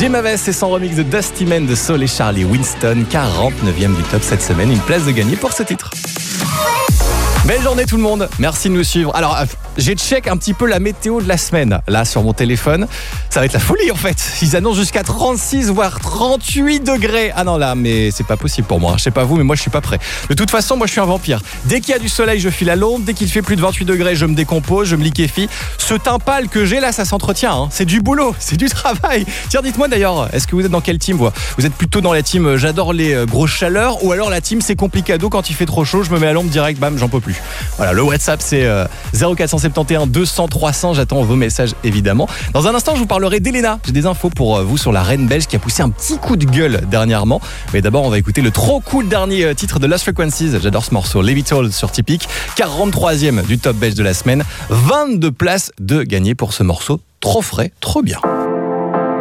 Jim Aves et son remix de Dusty Man de Soul et Charlie Winston, 49e du top cette semaine. Une place de gagner pour ce titre. Belle journée tout le monde, merci de nous suivre. Alors, j'ai check un petit peu la météo de la semaine, là sur mon téléphone. Ça va être la folie en fait. Ils annoncent jusqu'à 36 voire 38 degrés. Ah non là, mais c'est pas possible pour moi. Je sais pas vous, mais moi je suis pas prêt. De toute façon, moi je suis un vampire. Dès qu'il y a du soleil, je file à l'ombre. Dès qu'il fait plus de 28 degrés, je me décompose, je me liquéfie. Ce teint pâle que j'ai là, ça s'entretient. Hein. C'est du boulot, c'est du travail. Tiens, dites-moi d'ailleurs, est-ce que vous êtes dans quelle team vous êtes plutôt dans la team j'adore les grosses chaleurs ou alors la team c'est complicado quand il fait trop chaud, je me mets à l'ombre direct, bam, j'en peux plus. Voilà, le WhatsApp c'est 0471 200 300, j'attends vos messages évidemment. Dans un instant, je vous parlerai d'Elena. J'ai des infos pour vous sur la reine belge qui a poussé un petit coup de gueule dernièrement. Mais d'abord, on va écouter le trop cool dernier titre de Lost Frequencies. J'adore ce morceau, Leave It All sur Typique. 43e du top belge de la semaine. 22 places de gagner pour ce morceau trop frais, trop bien.